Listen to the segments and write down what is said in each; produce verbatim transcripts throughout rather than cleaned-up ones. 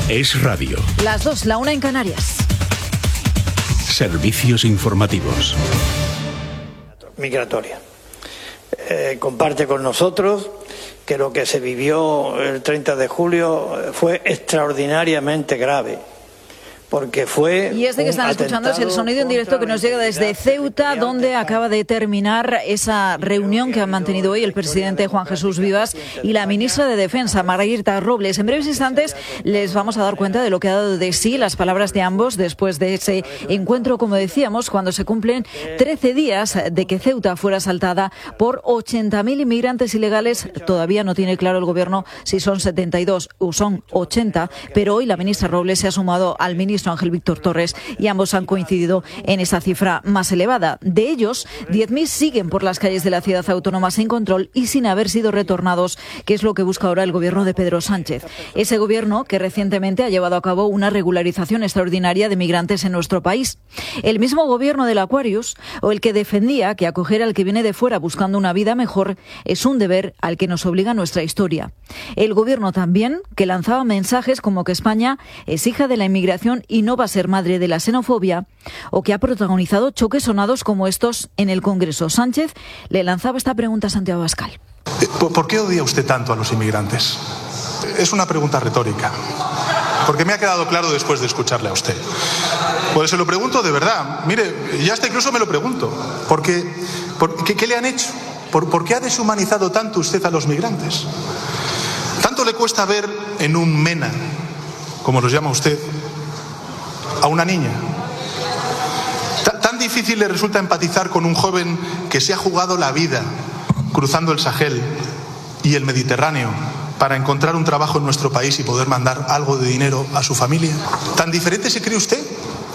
Es radio. Las dos, la una en Canarias. Servicios informativos. Migratoria. Eh, comparte con nosotros que lo que se vivió el treinta de julio fue extraordinariamente grave. Porque fue y este que están escuchando es el sonido en directo que nos llega desde Ceuta, donde acaba de terminar esa reunión que han mantenido hoy el presidente Juan Jesús Vivas y la ministra de Defensa, Margarita Robles. En breves instantes les vamos a dar cuenta de lo que ha dado de sí las palabras de ambos después de ese encuentro, como decíamos, cuando se cumplen trece días de que Ceuta fuera asaltada por ochenta mil inmigrantes ilegales. Todavía no tiene claro el gobierno si son setenta y dos o son ochenta, pero hoy la ministra Robles se ha sumado al ministro Ángel Víctor Torres y ambos han coincidido en esa cifra más elevada. De ellos, diez mil siguen por las calles de la ciudad autónoma sin control y sin haber sido retornados, que es lo que busca ahora el gobierno de Pedro Sánchez. Ese gobierno que recientemente ha llevado a cabo una regularización extraordinaria de migrantes en nuestro país. El mismo gobierno del Aquarius, o el que defendía que acoger al que viene de fuera buscando una vida mejor es un deber al que nos obliga nuestra historia. El gobierno también que lanzaba mensajes como que España es hija de la inmigración y no va a ser madre de la xenofobia, o que ha protagonizado choques sonados como estos en el Congreso. Sánchez le lanzaba esta pregunta a Santiago Abascal. ¿Por qué odia usted tanto a los inmigrantes? Es una pregunta retórica, porque me ha quedado claro después de escucharle a usted. Pues se lo pregunto de verdad. Mire, ya hasta incluso me lo pregunto. Porque, por, ¿qué, ¿Qué le han hecho? ¿Por, ¿Por qué ha deshumanizado tanto usted a los migrantes? ¿Tanto le cuesta ver en un MENA, como los llama usted, a una niña? ¿Tan difícil le resulta empatizar con un joven que se ha jugado la vida cruzando el Sahel y el Mediterráneo para encontrar un trabajo en nuestro país y poder mandar algo de dinero a su familia? ¿Tan diferente se cree usted?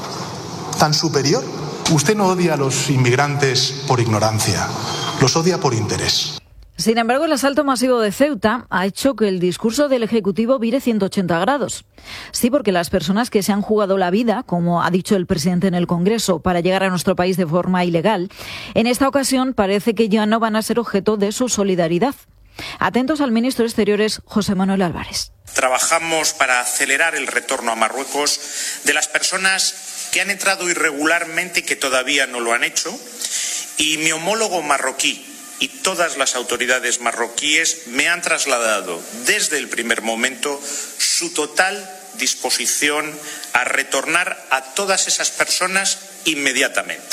¿Tan superior? Usted no odia a los inmigrantes por ignorancia, los odia por interés. Sin embargo, el asalto masivo de Ceuta ha hecho que el discurso del Ejecutivo vire ciento ochenta grados. Sí, porque las personas que se han jugado la vida, como ha dicho el presidente en el Congreso, para llegar a nuestro país de forma ilegal, en esta ocasión parece que ya no van a ser objeto de su solidaridad. Atentos al ministro de Exteriores, José Manuel Álvarez. Trabajamos para acelerar el retorno a Marruecos de las personas que han entrado irregularmente y que todavía no lo han hecho. Y mi homólogo marroquí y todas las autoridades marroquíes me han trasladado desde el primer momento su total disposición a retornar a todas esas personas inmediatamente.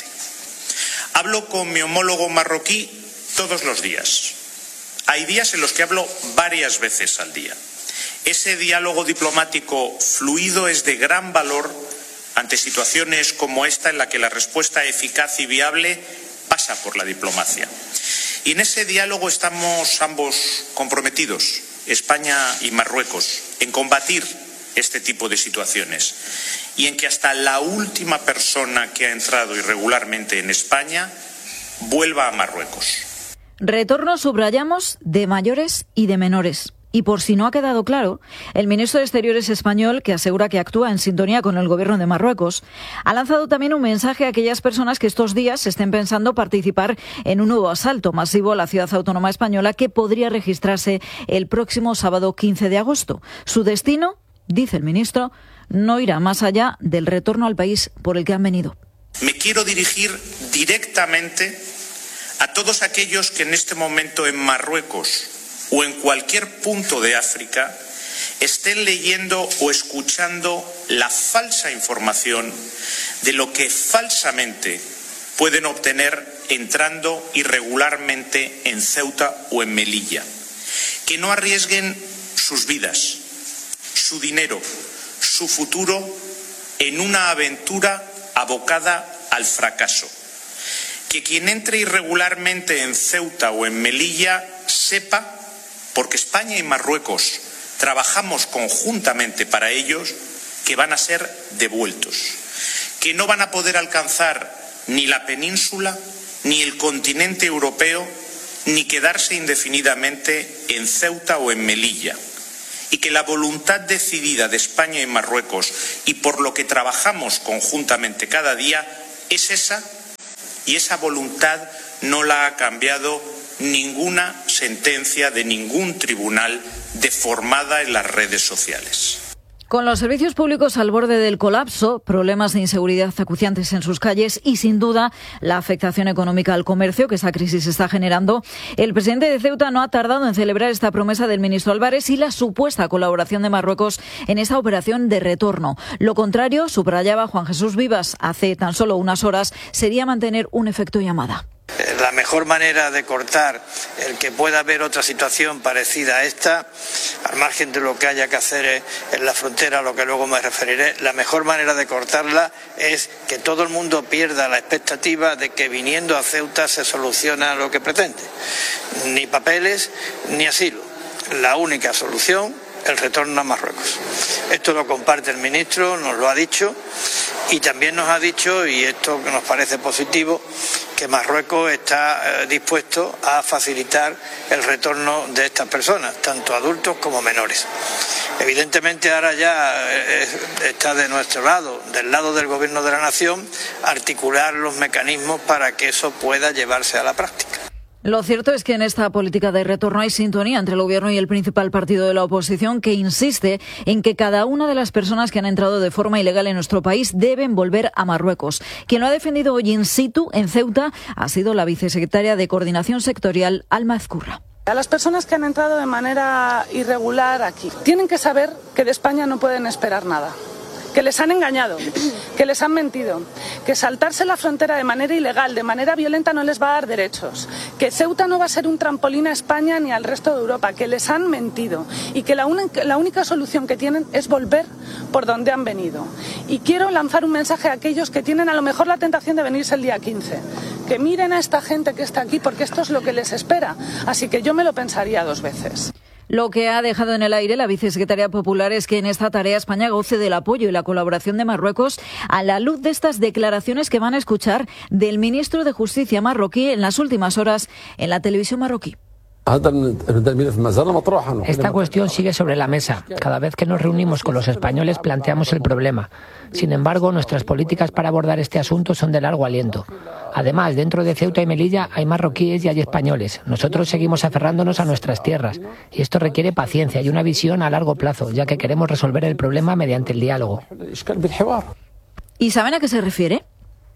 Hablo con mi homólogo marroquí todos los días. Hay días en los que hablo varias veces al día. Ese diálogo diplomático fluido es de gran valor ante situaciones como esta en la que la respuesta eficaz y viable pasa por la diplomacia. Y en ese diálogo estamos ambos comprometidos, España y Marruecos, en combatir este tipo de situaciones y en que hasta la última persona que ha entrado irregularmente en España vuelva a Marruecos. Retorno, subrayamos, de mayores y de menores. Y por si no ha quedado claro, el ministro de Exteriores español, que asegura que actúa en sintonía con el gobierno de Marruecos, ha lanzado también un mensaje a aquellas personas que estos días estén pensando participar en un nuevo asalto masivo a la ciudad autónoma española que podría registrarse el próximo sábado quince de agosto. Su destino, dice el ministro, no irá más allá del retorno al país por el que han venido. Me quiero dirigir directamente a todos aquellos que en este momento en Marruecos o en cualquier punto de África estén leyendo o escuchando la falsa información de lo que falsamente pueden obtener entrando irregularmente en Ceuta o en Melilla. Que no arriesguen sus vidas, su dinero, su futuro en una aventura abocada al fracaso. Que quien entre irregularmente en Ceuta o en Melilla sepa, porque España y Marruecos trabajamos conjuntamente para ellos, que van a ser devueltos, que no van a poder alcanzar ni la península, ni el continente europeo, ni quedarse indefinidamente en Ceuta o en Melilla, y que la voluntad decidida de España y Marruecos, y por lo que trabajamos conjuntamente cada día, es esa, y esa voluntad no la ha cambiado ninguna sentencia de ningún tribunal deformada en las redes sociales. Con los servicios públicos al borde del colapso, problemas de inseguridad acuciantes en sus calles y, sin duda, la afectación económica al comercio que esta crisis está generando, el presidente de Ceuta no ha tardado en celebrar esta promesa del ministro Álvarez y la supuesta colaboración de Marruecos en esta operación de retorno. Lo contrario, subrayaba Juan Jesús Vivas hace tan solo unas horas, sería mantener un efecto llamada. La mejor manera de cortar el que pueda haber otra situación parecida a esta, al margen de lo que haya que hacer en la frontera, a lo que luego me referiré, la mejor manera de cortarla es que todo el mundo pierda la expectativa de que viniendo a Ceuta se soluciona lo que pretende. Ni papeles ni asilo. La única solución, el retorno a Marruecos. Esto lo comparte el ministro, nos lo ha dicho, y también nos ha dicho, y esto que nos parece positivo, que Marruecos está eh, dispuesto a facilitar el retorno de estas personas, tanto adultos como menores. Evidentemente ahora ya eh, está de nuestro lado, del lado del Gobierno de la Nación, articular los mecanismos para que eso pueda llevarse a la práctica. Lo cierto es que en esta política de retorno hay sintonía entre el Gobierno y el principal partido de la oposición, que insiste en que cada una de las personas que han entrado de forma ilegal en nuestro país deben volver a Marruecos. Quien lo ha defendido hoy in situ en Ceuta ha sido la vicesecretaria de Coordinación Sectorial, Alma Ezcurra. A las personas que han entrado de manera irregular aquí tienen que saber que de España no pueden esperar nada. Que les han engañado, que les han mentido, que saltarse la frontera de manera ilegal, de manera violenta, no les va a dar derechos, que Ceuta no va a ser un trampolín a España ni al resto de Europa, que les han mentido y que la, un- la única solución que tienen es volver por donde han venido. Y quiero lanzar un mensaje a aquellos que tienen a lo mejor la tentación de venirse el día quince, que miren a esta gente que está aquí porque esto es lo que les espera, así que yo me lo pensaría dos veces. Lo que ha dejado en el aire la vicesecretaria popular es que en esta tarea España goce del apoyo y la colaboración de Marruecos a la luz de estas declaraciones que van a escuchar del ministro de Justicia marroquí en las últimas horas en la televisión marroquí. Esta cuestión sigue sobre la mesa. Cada vez que nos reunimos con los españoles planteamos el problema. Sin embargo, nuestras políticas para abordar este asunto son de largo aliento. Además, dentro de Ceuta y Melilla hay marroquíes y hay españoles. Nosotros seguimos aferrándonos a nuestras tierras. Y esto requiere paciencia y una visión a largo plazo, ya que queremos resolver el problema mediante el diálogo. ¿Y saben a qué se refiere?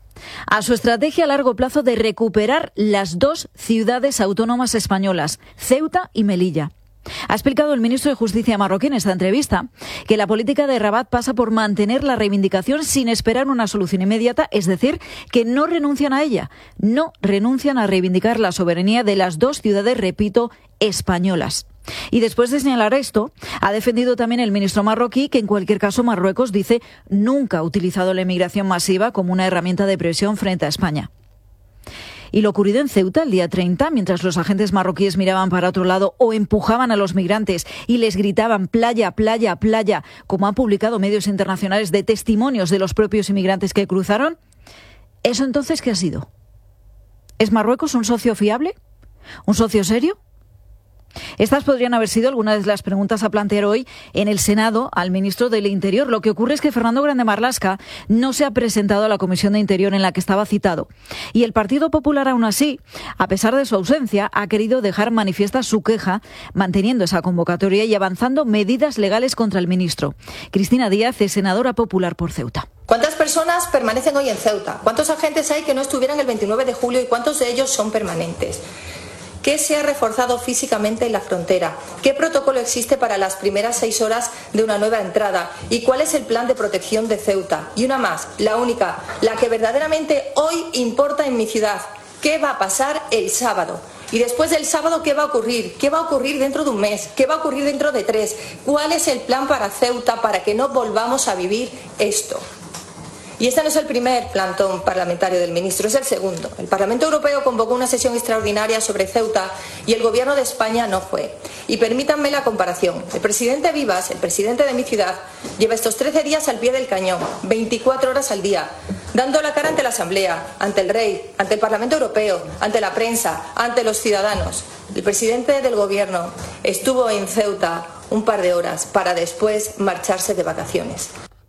A su estrategia a largo plazo de recuperar las dos ciudades autónomas españolas, Ceuta y Melilla. Ha explicado el ministro de Justicia marroquí en esta entrevista que la política de Rabat pasa por mantener la reivindicación sin esperar una solución inmediata, es decir, que no renuncian a ella, no renuncian a reivindicar la soberanía de las dos ciudades, repito, españolas. Y después de señalar esto, ha defendido también el ministro marroquí que en cualquier caso Marruecos, dice, nunca ha utilizado la inmigración masiva como una herramienta de presión frente a España. Y lo ocurrido en Ceuta el día treinta, mientras los agentes marroquíes miraban para otro lado o empujaban a los migrantes y les gritaban playa, playa, playa, como han publicado medios internacionales de testimonios de los propios inmigrantes que cruzaron, ¿eso entonces qué ha sido? ¿Es Marruecos un socio fiable? ¿Un socio serio? Estas podrían haber sido algunas de las preguntas a plantear hoy en el Senado al ministro del Interior. Lo que ocurre es que Fernando Grande Marlaska no se ha presentado a la Comisión de Interior en la que estaba citado. Y el Partido Popular, aún así, a pesar de su ausencia, ha querido dejar manifiesta su queja, manteniendo esa convocatoria y avanzando medidas legales contra el ministro. Cristina Díaz es senadora popular por Ceuta. ¿Cuántas personas permanecen hoy en Ceuta? ¿Cuántos agentes hay que no estuvieran el veintinueve de julio y cuántos de ellos son permanentes? ¿Qué se ha reforzado físicamente en la frontera? ¿Qué protocolo existe para las primeras seis horas de una nueva entrada? ¿Y cuál es el plan de protección de Ceuta? Y una más, la única, la que verdaderamente hoy importa en mi ciudad. ¿Qué va a pasar el sábado? Y después del sábado, ¿qué va a ocurrir? ¿Qué va a ocurrir dentro de un mes? ¿Qué va a ocurrir dentro de tres? ¿Cuál es el plan para Ceuta para que no volvamos a vivir esto? Y este no es el primer plantón parlamentario del ministro, es el segundo. El Parlamento Europeo convocó una sesión extraordinaria sobre Ceuta y el Gobierno de España no fue. Y permítanme la comparación. El presidente Vivas, el presidente de mi ciudad, lleva estos trece días al pie del cañón, veinticuatro horas al día, dando la cara ante la Asamblea, ante el Rey, ante el Parlamento Europeo, ante la prensa, ante los ciudadanos. El presidente del Gobierno estuvo en Ceuta un par de horas para después marcharse de vacaciones.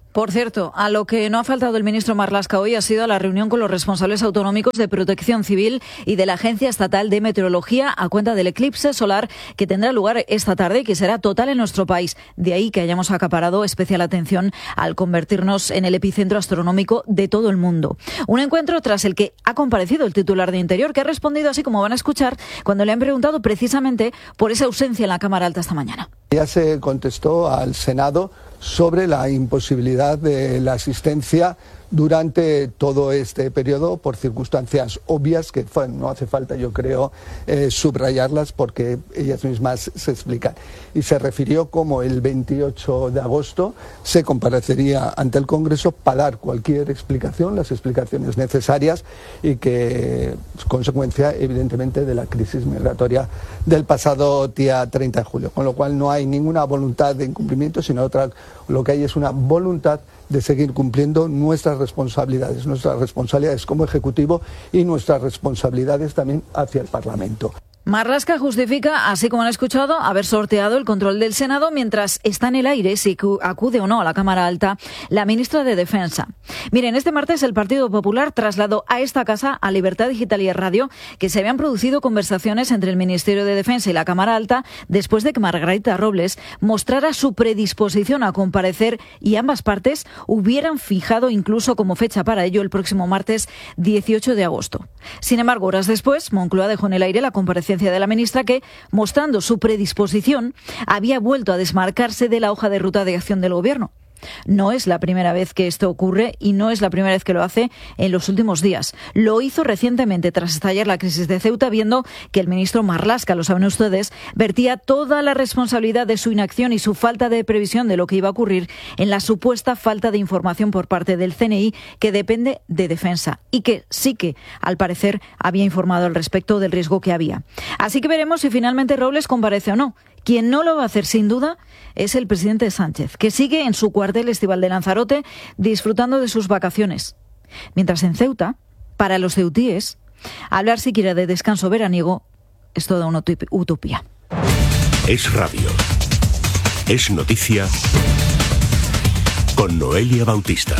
Por cierto, a lo que no ha faltado el ministro Marlaska hoy ha sido a la reunión con los responsables autonómicos de Protección Civil y de la Agencia Estatal de Meteorología a cuenta del eclipse solar que tendrá lugar esta tarde y que será total en nuestro país. De ahí que hayamos acaparado especial atención al convertirnos en el epicentro astronómico de todo el mundo. Un encuentro tras el que ha comparecido el titular de Interior, que ha respondido así como van a escuchar cuando le han preguntado precisamente por esa ausencia en la Cámara Alta esta mañana. Ya se contestó al Senado sobre la imposibilidad de la asistencia durante todo este periodo por circunstancias obvias que bueno, no hace falta, yo creo, eh, subrayarlas porque ellas mismas se explican. Y se refirió como el veintiocho de agosto se comparecería ante el Congreso para dar cualquier explicación, las explicaciones necesarias y que es consecuencia evidentemente de la crisis migratoria del pasado día treinta de julio. Con lo cual no hay ninguna voluntad de incumplimiento, sino otra, lo que hay es una voluntad de seguir cumpliendo nuestras responsabilidades, nuestras responsabilidades como Ejecutivo y nuestras responsabilidades también hacia el Parlamento. Marlaska justifica, así como han escuchado, haber sorteado el control del Senado mientras está en el aire si acude o no a la Cámara Alta la ministra de Defensa. Miren, este martes el Partido Popular trasladó a esta casa, a Libertad Digital y Radio, que se habían producido conversaciones entre el Ministerio de Defensa y la Cámara Alta después de que Margarita Robles mostrara su predisposición a comparecer y ambas partes hubieran fijado incluso como fecha para ello el próximo martes dieciocho de agosto. Sin embargo, horas después, Moncloa dejó en el aire la comparecencia de la ministra que, mostrando su predisposición, había vuelto a desmarcarse de la hoja de ruta de acción del Gobierno. No es la primera vez que esto ocurre y no es la primera vez que lo hace en los últimos días. Lo hizo recientemente tras estallar la crisis de Ceuta, viendo que el ministro Marlaska, lo saben ustedes, vertía toda la responsabilidad de su inacción y su falta de previsión de lo que iba a ocurrir en la supuesta falta de información por parte del C N I, que depende de Defensa y que sí que, al parecer, había informado al respecto del riesgo que había. Así que veremos si finalmente Robles comparece o no. Quien no lo va a hacer, sin duda, es el presidente Sánchez, que sigue en su cuartel estival de Lanzarote disfrutando de sus vacaciones. Mientras en Ceuta, para los ceutíes, hablar siquiera de descanso veraniego es toda una utopía. Es radio. Es noticia con Noelia Bautista.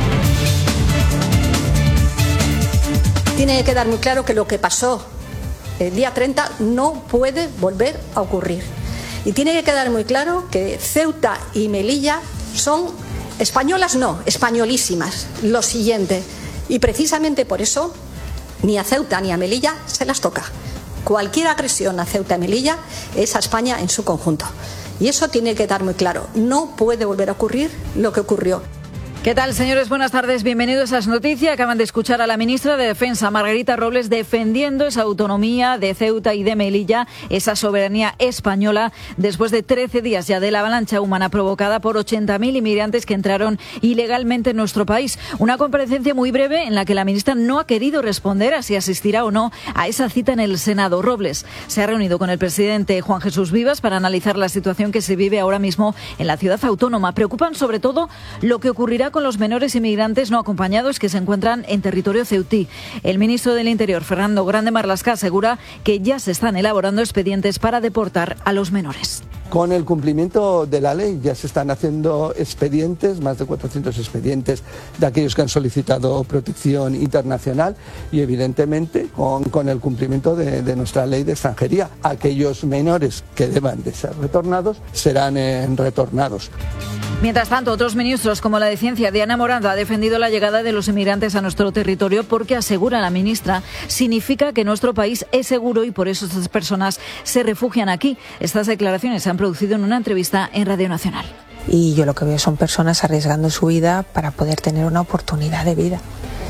Tiene que quedar muy claro que lo que pasó el día treinta no puede volver a ocurrir. Y tiene que quedar muy claro que Ceuta y Melilla son españolas, no, españolísimas. Lo siguiente. Y precisamente por eso ni a Ceuta ni a Melilla se las toca. Cualquier agresión a Ceuta y Melilla es a España en su conjunto. Y eso tiene que quedar muy claro. No puede volver a ocurrir lo que ocurrió. ¿Qué tal, señores? Buenas tardes. Bienvenidos a las noticias. Acaban de escuchar a la ministra de Defensa, Margarita Robles, defendiendo esa autonomía de Ceuta y de Melilla, esa soberanía española, después de trece días ya de la avalancha humana provocada por ochenta mil inmigrantes que entraron ilegalmente en nuestro país. Una comparecencia muy breve en la que la ministra no ha querido responder a si asistirá o no a esa cita en el Senado. Robles se ha reunido con el presidente Juan Jesús Vivas para analizar la situación que se vive ahora mismo en la ciudad autónoma. Preocupan sobre todo lo que ocurrirá con los menores inmigrantes no acompañados que se encuentran en territorio ceutí. El ministro del Interior, Fernando Grande Marlaska, asegura que ya se están elaborando expedientes para deportar a los menores. Con el cumplimiento de la ley ya se están haciendo expedientes, más de cuatrocientos expedientes de aquellos que han solicitado protección internacional y evidentemente con, con el cumplimiento de, de nuestra ley de extranjería. Aquellos menores que deban de ser retornados serán eh, retornados. Mientras tanto, otros ministros, como la de Ciencia, Diana Moranda, ha defendido la llegada de los inmigrantes a nuestro territorio porque, asegura la ministra, significa que nuestro país es seguro y por eso estas personas se refugian aquí. Estas declaraciones se han producido en una entrevista en Radio Nacional. Y yo lo que veo son personas arriesgando su vida para poder tener una oportunidad de vida.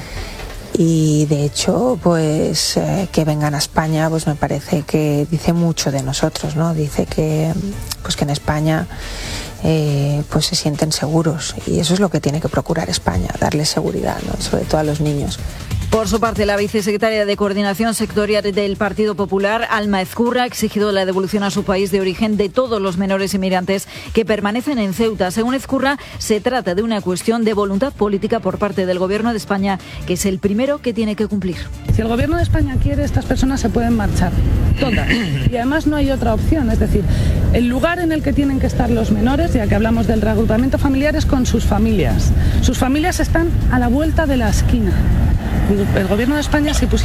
Y de hecho, pues eh, que vengan a España, pues me parece que dice mucho de nosotros, ¿no? Dice que, pues que en España eh, pues se sienten seguros y eso es lo que tiene que procurar España, darles seguridad, ¿no? Sobre todo a los niños. Por su parte, la vicesecretaria de Coordinación Sectorial del Partido Popular, Alma Ezcurra, ha exigido la devolución a su país de origen de todos los menores inmigrantes que permanecen en Ceuta. Según Ezcurra, se trata de una cuestión de voluntad política por parte del Gobierno de España, que es el primero que tiene que cumplir. Si el Gobierno de España quiere, estas personas se pueden marchar, todas. Y además no hay otra opción, es decir, el lugar en el que tienen que estar los menores, ya que hablamos del reagrupamiento familiar, es con sus familias. Sus familias están a la vuelta de la esquina. El Gobierno de España, si pusiera